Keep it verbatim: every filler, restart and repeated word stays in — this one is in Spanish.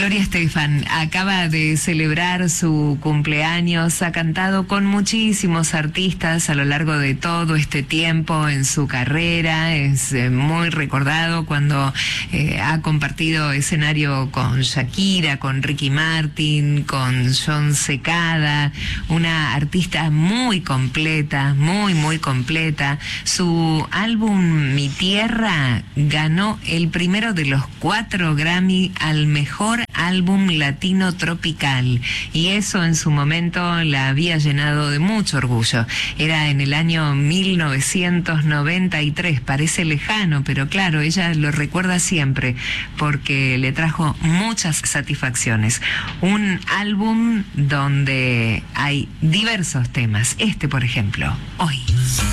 Gloria Estefan acaba de celebrar su cumpleaños, ha cantado con muchísimos artistas a lo largo de todo este tiempo en su carrera, es eh, muy recordado cuando eh, ha compartido escenario con Shakira, con Ricky Martin, con Jon Secada, una artista muy completa, muy muy completa. Su álbum Mi Tierra ganó el primero de los cuatro Grammy al mejor álbum latino tropical, y eso en su momento la había llenado de mucho orgullo. Era en el año mil novecientos noventa y tres, parece lejano, pero claro, ella lo recuerda siempre porque le trajo muchas satisfacciones. Un álbum donde hay diversos temas, este por ejemplo, Hoy.